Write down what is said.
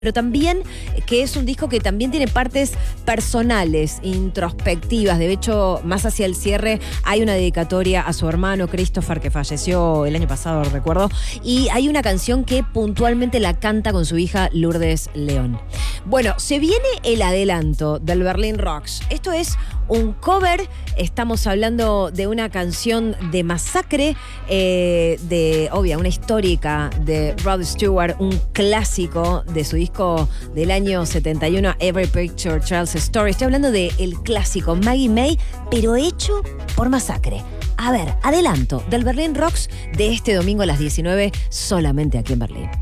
pero también que es un disco que también tiene partes personales, introspectivas. De hecho, más hacia el cierre hay una dedicatoria a su hermano Christopher, que falleció el año pasado, recuerdo, y hay una canción que puntualmente la canta con su hija Lourdes León. Bueno, se viene el adelanto del Berlin Rocks. Esto es un cover, estamos hablando de una canción de Masacre, una histórica de Rod Stewart, un clásico de su disco del año 71, Every Picture Tells a Story. Estoy hablando del clásico Maggie May, pero hecho por Masacre. A ver, adelanto del Berlin Rocks de este domingo a las 19, solamente aquí en Berlín.